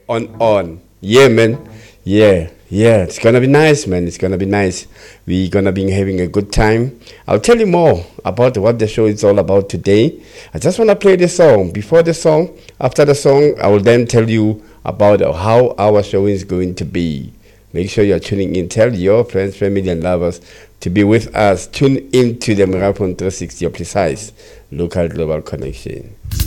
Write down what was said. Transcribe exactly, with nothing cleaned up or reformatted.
on on. Yeah, man. Yeah, yeah. It's gonna be nice, man. It's gonna be nice. We're gonna be having a good time. I'll tell you more about what the show is all about today. I just wanna play the song. Before the song, after the song, I will then tell you about how our show is going to be. Make sure you're tuning in. Tell your friends, family, and lovers to be with us. Tune in to the Marathon three sixty, your precise local global connection.